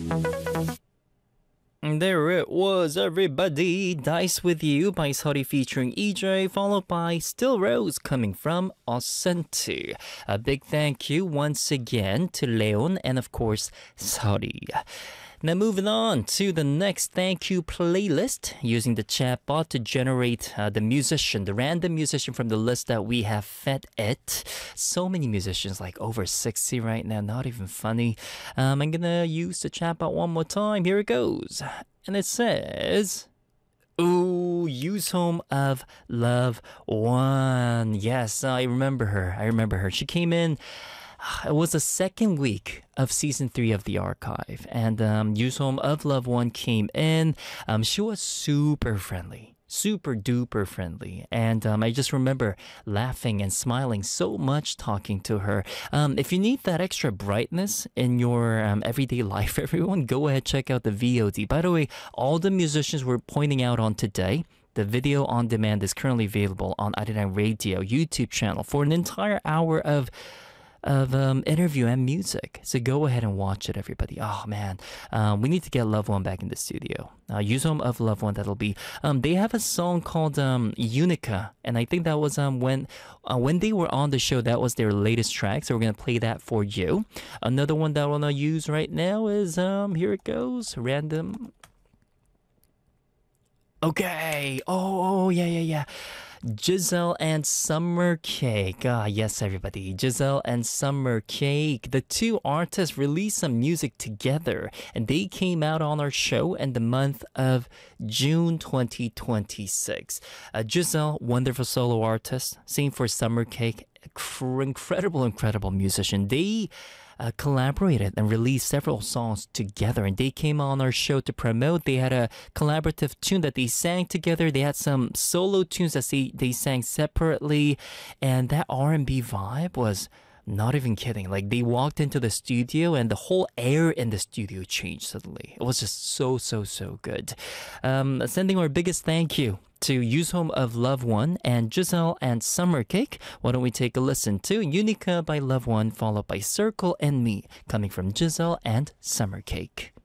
There it was, everybody. Dice with You by Sori featuring EJ, followed by Still Rose coming from Osenti. A big thank you once again to Leon and of course Sori. Now moving on to the next thank you playlist, using the chatbot to generate the random musician from the list that we have fed it. So many musicians, like over 60 right now, not even funny. I'm gonna use the chatbot one more time. Here it goes. And it says, ooh, Use Home of Love One. Yes, I remember her. She came in. It was the second week of season 3 of the archive, and Use Home of Love One came in. She was super friendly, super duper friendly, and I just remember laughing and smiling so much talking to her. If you need that extra brightness in your everyday life, everyone, go ahead, check out the VOD. By the way, all the musicians we're pointing out on today, the video on demand is currently available on Arirang Radio YouTube channel for an entire hour of interview and music. So go ahead and watch it, everybody. Oh man, we need to get Love One back in the studio. Use Home of Love One, that'll be they have a song called Unica, and I think that was when they were on the show, that was their latest track, so we're gonna play that for you. Another one that I wanna use right now is here it goes, random. Okay, oh yeah. Giselle and Summer Cake. Yes, everybody. Giselle and Summer Cake. The two artists released some music together, and they came out on our show in the month of June 2026. Giselle, wonderful solo artist. Same for Summer Cake. Incredible musician. They collaborated and released several songs together, and they came on our show to promote. They had a collaborative tune that they sang together. They had some solo tunes that they sang separately, and that R&B vibe was not even kidding. Like, they walked into the studio and the whole air in the studio changed suddenly. It was just so good. Sending our biggest thank you to Use Home of Love One and Giselle and Summer Cake. Why don't we take a listen to Unica by Love One, followed by Circle and Me, coming from Giselle and Summer Cake.